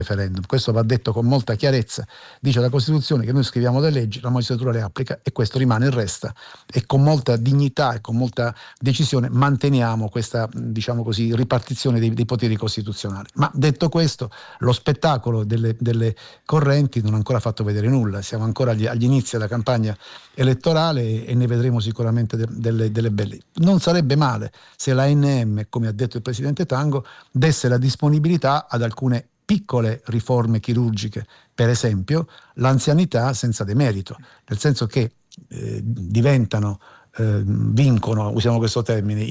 referendum. Questo va detto con molta chiarezza. Dice la Costituzione che noi scriviamo le leggi, la magistratura le applica e questo rimane e resta, e con molta dignità e con molta decisione manteniamo questa, diciamo così, ripartizione dei poteri costituzionali. Ma detto questo, lo spettacolo delle correnti non ha ancora fatto vedere nulla, siamo ancora agli inizi della campagna elettorale e ne vedremo sicuramente delle belle. Non sarebbe male se la ANM, come ha detto il Presidente Tango, desse la disponibilità ad alcune piccole riforme chirurgiche, per esempio l'anzianità senza demerito, nel senso che vincono, usiamo questo termine,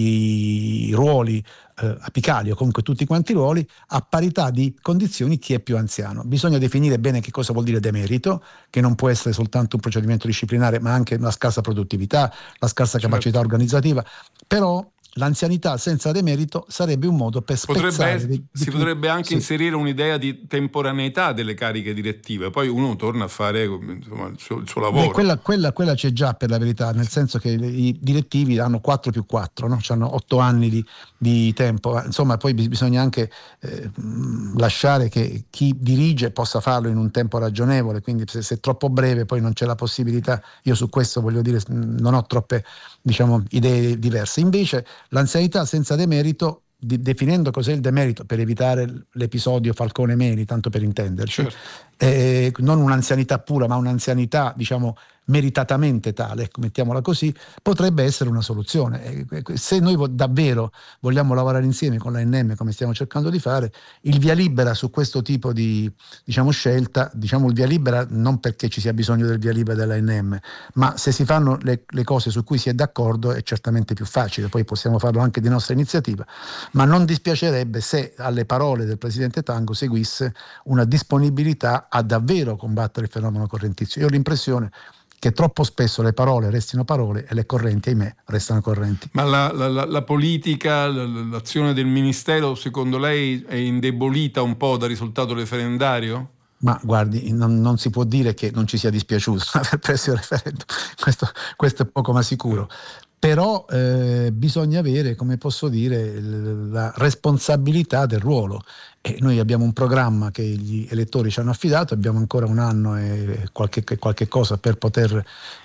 i ruoli apicali o comunque tutti quanti i ruoli a parità di condizioni chi è più anziano. Bisogna definire bene che cosa vuol dire demerito, che non può essere soltanto un procedimento disciplinare ma anche la scarsa produttività, la scarsa capacità organizzativa, però l'anzianità senza demerito sarebbe un modo per spezzare. Si potrebbe anche inserire un'idea di temporaneità delle cariche direttive, poi uno torna a fare, insomma, il suo lavoro. Quella c'è già, per la verità, nel senso che i direttivi hanno 4+4, no? Hanno 8 anni di tempo, insomma poi bisogna anche lasciare che chi dirige possa farlo in un tempo ragionevole, quindi se è troppo breve poi non c'è la possibilità. Io su questo, voglio dire, non ho troppe, diciamo, idee diverse. Invece l'anzianità senza demerito, definendo cos'è il demerito per evitare l'episodio Falcone Meli, tanto per intenderci, non un'anzianità pura ma un'anzianità, diciamo, meritatamente tale, mettiamola così, potrebbe essere una soluzione. Se noi davvero vogliamo lavorare insieme con l'ANM, come stiamo cercando di fare, il via libera su questo tipo di, diciamo, scelta, diciamo il via libera non perché ci sia bisogno del via libera dell'ANM, ma se si fanno le cose su cui si è d'accordo è certamente più facile, poi possiamo farlo anche di nostra iniziativa, ma non dispiacerebbe se alle parole del Presidente Tango seguisse una disponibilità a davvero combattere il fenomeno correntizio. Io ho l'impressione che troppo spesso le parole restino parole e le correnti, ahimè, restano correnti. Ma la politica, l'azione del Ministero, secondo lei è indebolita un po' dal risultato referendario? Ma guardi, non si può dire che non ci sia dispiaciuto aver preso il referendum, questo è poco ma sicuro. Però bisogna avere, come posso dire, la responsabilità del ruolo. E noi abbiamo un programma che gli elettori ci hanno affidato, abbiamo ancora un anno e qualche cosa per poter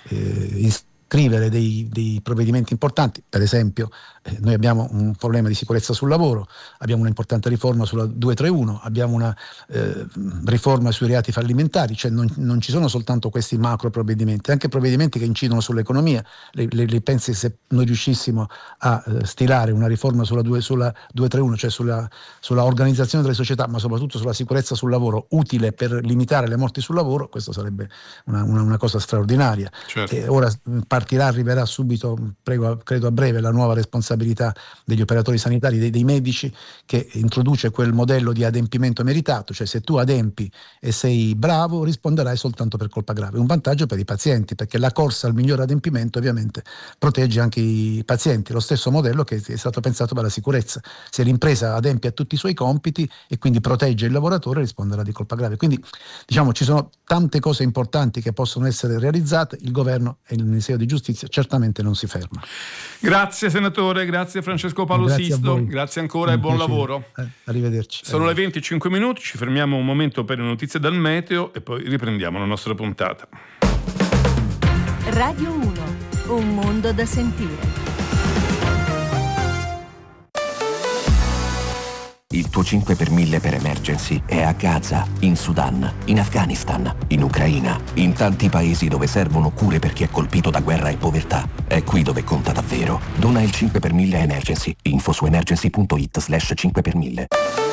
scrivere dei provvedimenti importanti. Per esempio, noi abbiamo un problema di sicurezza sul lavoro, abbiamo un'importante riforma sulla 231, abbiamo una riforma sui reati fallimentari, cioè non ci sono soltanto questi macro provvedimenti, anche provvedimenti che incidono sull'economia. Le pensi, se noi riuscissimo a stilare una riforma sulla 231, cioè sulla organizzazione delle società, ma soprattutto sulla sicurezza sul lavoro, utile per limitare le morti sul lavoro, questo sarebbe una cosa straordinaria. Certo. Ora arriverà subito, credo a breve, la nuova responsabilità degli operatori sanitari, dei medici, che introduce quel modello di adempimento meritato, cioè se tu adempi e sei bravo risponderai soltanto per colpa grave. Un vantaggio per i pazienti, perché la corsa al miglior adempimento ovviamente protegge anche i pazienti, lo stesso modello che è stato pensato per la sicurezza. Se l'impresa adempie a tutti i suoi compiti e quindi protegge il lavoratore, risponderà di colpa grave. Quindi, diciamo, ci sono tante cose importanti che possono essere realizzate, il governo e il Ministero di Giustizia certamente non si ferma. Grazie senatore, grazie Francesco Paolo Sisto, grazie ancora e buon lavoro. Arrivederci. Sono le 25 minuti, ci fermiamo un momento per le notizie dal meteo e poi riprendiamo la nostra puntata. Radio 1, un mondo da sentire. Il tuo 5 per 1000 per Emergency è a Gaza, in Sudan, in Afghanistan, in Ucraina, in tanti paesi dove servono cure per chi è colpito da guerra e povertà. È qui dove conta davvero. Dona il 5 per 1000 a Emergency. Info su emergency.it/5 per 1000.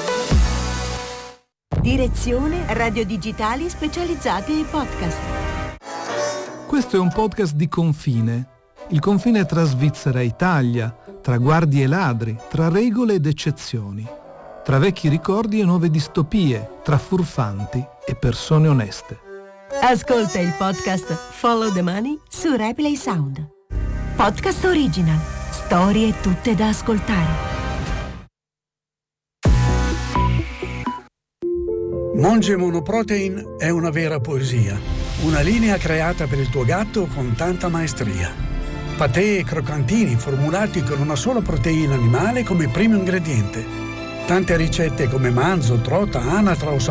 Direzione Radio Digitali specializzati in podcast. Questo è un podcast di confine. Il confine tra Svizzera e Italia, tra guardie e ladri, tra regole ed eccezioni, tra vecchi ricordi e nuove distopie, tra furfanti e persone oneste. Ascolta il podcast Follow the Money su Replay Sound. Podcast original. Storie tutte da ascoltare. Monge Monoprotein è una vera poesia. Una linea creata per il tuo gatto con tanta maestria. Patè e croccantini formulati con una sola proteina animale come primo ingrediente. Tante ricette come manzo, trota, anatra o